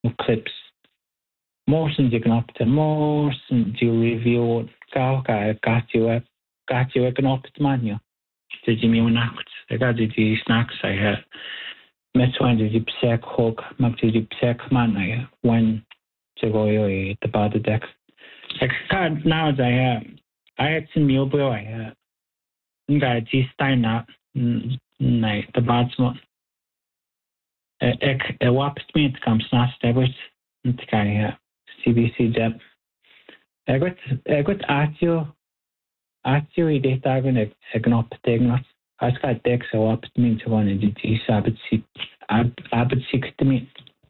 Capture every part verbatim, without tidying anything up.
clips. More than you can up to more than you review. Go, go, got you up, got you up and up to manu. Did you mean act? I got the snacks I had. Met one did you psek hook, mak did you psek man I when to go the body deck. I can't now I have. I had some meal boy I had. Got G Stein up, night the badsman. Ek a wapst me it comes not stabbed. Nke C B C job. I got I got at you at you I did dagen ag ag an op tegnat. I got dex a wapst me to one in the G sabbat si abbat six to me.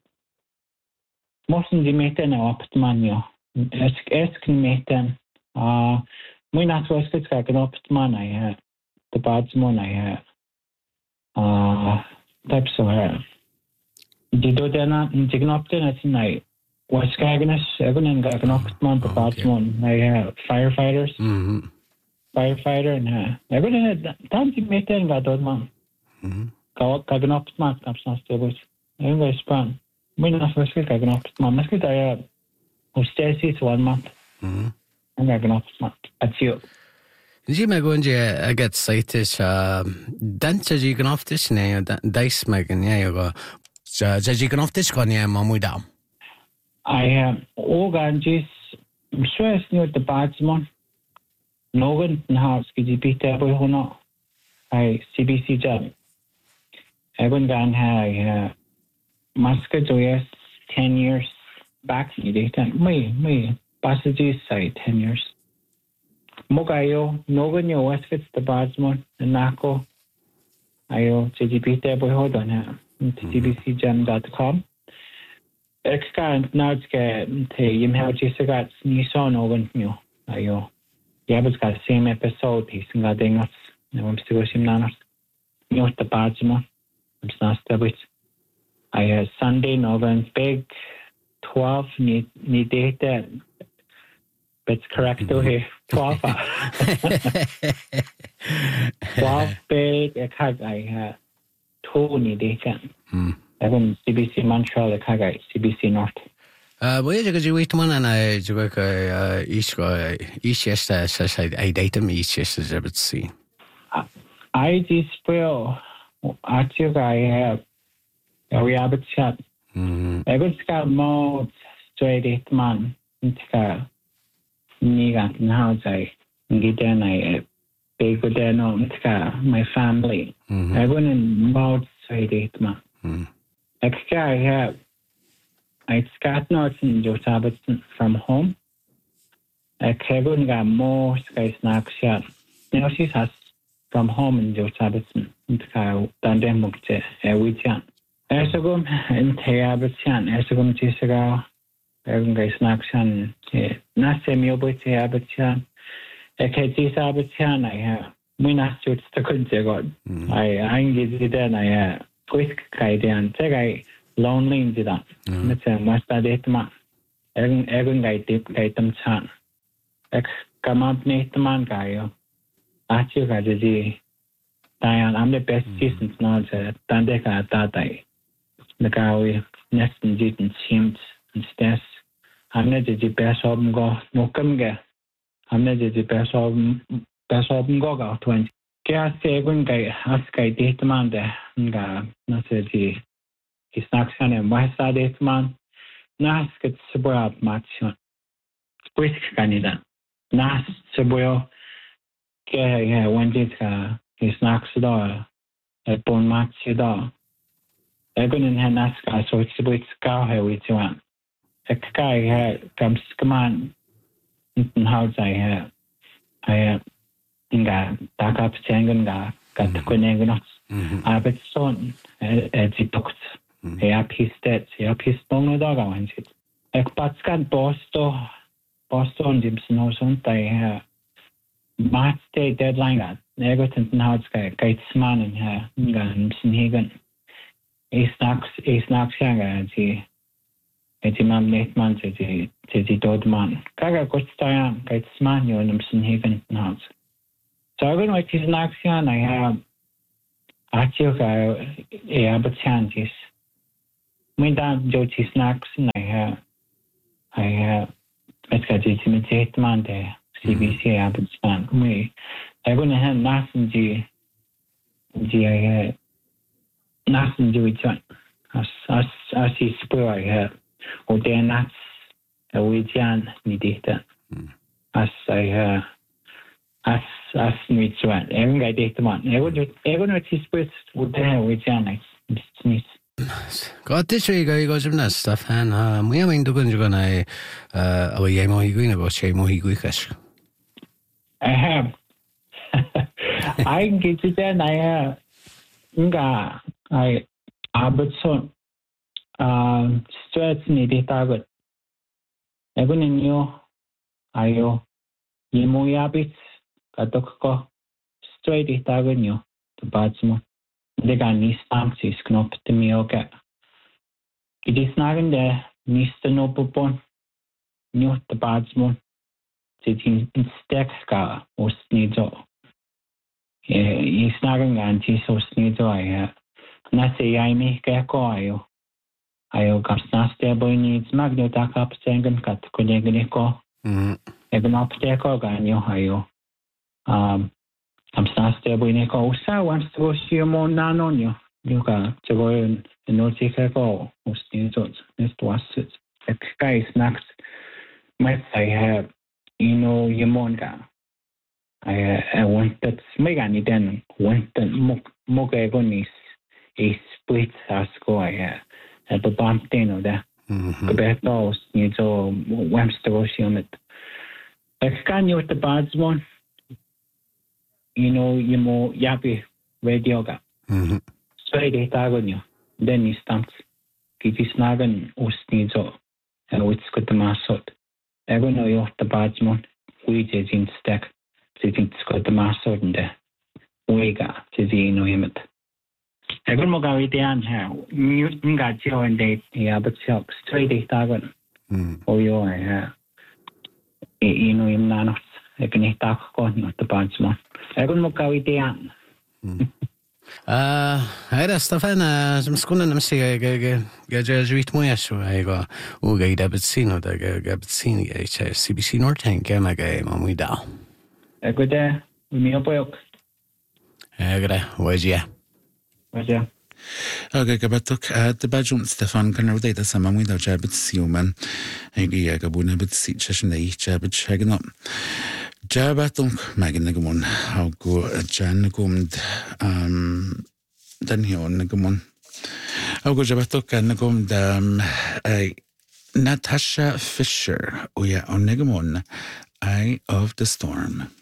Mossen die meten a wapst man yo. Es es can meten uh my not was good ag an wapst man I had the badsman I had uh types of her. Di do dena indignopten at night. Was Skagnes, Evan and Gagnopman, the Batsman, I have firefighters, mm-hmm. firefighter, and uh, Evan had time to make them got old man. Gagnopman, comes not to it. Anyway, span. We not first week Gagnopman. Let's get I who stays it one month. And Gagnopman. That's you. Dí me goinne agad saitis dante dí gan oftis né dais me gan é go dí gan oftis gan é má muidam. I am all ganges. I'm sure it's near the batsman. No one has to be able to know. I C B C job. I went down here. Muscat yes, ten years back in the day. Me, me, passages side ten years. Mogayo, no one you was fits the batsman and Nako. Ayo, C G B able to hold on here. C B C jam dot com. Exkant now get te yim how Jessica Nissan over new. Ayo. Yab's got same episode, he's got dingus. No I'm still him nanas. You the badsman. I'm not with. I had Sunday Novan big twelve need need date that but it's correct though here. Twelve twelve big a cag I had two need date. Even C B C Montreal, Kagai, C B C North. Uh, where did you wait one and I do work uh each go each yesterday says I date them each yesterday but see. I just feel at you I have a rabbit shot. I would scout more straight eight man in Tika Niga in house I get then I big with then on Tika my family. I wouldn't more straight eight man. Extra I have I scat notes in Joe Sabbathson from home. I Kevin got more sky snack shot. Now she has from home in Joe Sabbathson into Kyle Dundee Mukte a weekend. As a gum in Teabatian, as a gum Jessica, Evan Guy Snacks and not semi obit Teabatian. A K T Sabatian I have. We not shoot the country god. I I get it then I have. Quick guide and take I lonely in the let's say must I date man. Evan Evan guy deep guy them chan. Ex come up Nate man guy. At you guys the Diane, I'm the best seasons now to Dandeka that day. The guy next and did and seemed and stairs. I'm not the best of them go no come get. I'm not the best of best of them go out twenty. Kaya seven guy ask guy date man there nga not the his snacks and why side date man nas get suburb match whisk canida nas suburb kaya when did ka his snacks da a bon match da even in nas ka so it's with ka he with one a guy had comes come on in house I have I have nga takap changan nga kat kuneng not abet son et ditokt ja pistet ja pistong da gawan sit ek patskan posto posto on dim snow son tai ha match day deadline at negotin now it's guy guy sman in ha nga sin higan is nax is nax yanga ti et imam net man ti ti dod man kaga kostayan guy sman yo nim sin higan now. So I'm going to is action. I have actually a but chances. my dad Joji snacks and I have I have it's got to imitate man there C B C Abbotsman me I gonna have nothing G G I have nothing to it as as as he spur I have or then that's a weekend needed that as I have as as me to it every guy did the man I would I gonna see spurs would have weekend it's nice Gáis go go sem na stuff han mu amín dugan gan a dhé mohí gwine go sé mohí gwichas. I have. I can get it then I have nga I Albertson um straight needed target. I go in you ayo yemo yabit katok ko straight target you to batsman. Det kan ni stamsis knopp till mig och det är snagen där nisten uppe på njutta badsmon till en stäckska och snido i snagen ganti så snido är när se jag mycket koayo ayo kapsnaste boyni smagno ta kapsengen kat kollegene ko även apte ko ganyo ayo um Kapsnaste boyne ko usa wants to go see mo nanonyo yuka to go in no take ko ustinzo this was it guys next might I have you know yamonga I I want that megani den want that moga gonis is split as go I at the bump teno da betos nizo wants to go see it like can you with the bads one you know, you mo yapi radio ga. Mhm. Straight tagonyo. Then you stamps. Kiti snagan ustnizo. And wits got the masot. Ego no yo the badsmon. We did in stack. Sitting got the masot in there. We got to the no himmet. Ego mo gawi dian ha. Nga jo and they yeah but silk straight tagon. Mm. Oh yo I ha. You know him nanos. I can hit that con the badsman. I don't know how it is. Ah, era Stefan, som skulle nem se ge ge jesuit moyasho ai go u ge Abbotsino da ge Abbotsini ge C B C Northern ge ma ge ma mu da. E go de mi opoyok. E gra, wajia. Wajia. Okay, gabatok the badjum Stefan kan rode da sama mu da jabit siuman. Ai ge ga buna bit sit session ei jabit shagnop. Jabatunk megint negumon how go jan negumd um dan hion negumon how go jabatok negumd um I Natasha Fisher uya on negumon Eye of the Storm.